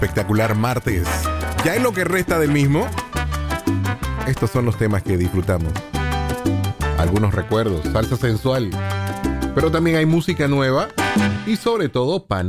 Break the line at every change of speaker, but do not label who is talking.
espectacular martes. Ya en lo que resta del mismo, estos son los temas que disfrutamos. Algunos recuerdos, salsa sensual, pero también hay música nueva y sobre todo pana